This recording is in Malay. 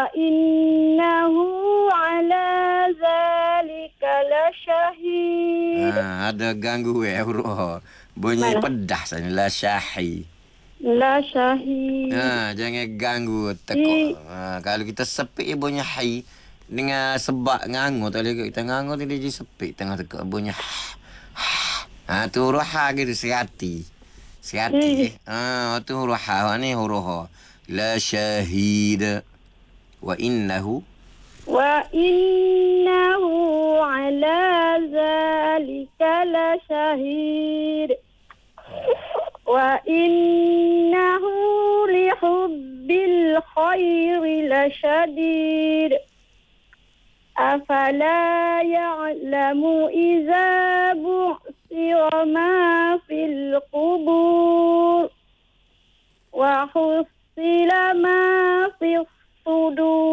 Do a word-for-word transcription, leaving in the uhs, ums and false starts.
وإنه على ذلك لشهيد. Ha, ada ganggu eh huruf ha. Bunyi Mana? pedah sana la syahi. La syahid. Ha, jangan ganggu tekuk. Ha, kalau kita sepik bunyi hai dengan sebab ngangur tadi kita ngangur tadi jadi sepik tengah tekuk bunyi ha. Ha, tu huruf ha gitu serati. Serati. Eh. Ha, tu huruf ha ni huruf ha. La syahid. Wa innahu وإنه على ذلك لشهيد وإنه لحب الخير لشديد أفلا يعلم إذا بعثر ما في القبور وحصل ما في الصدور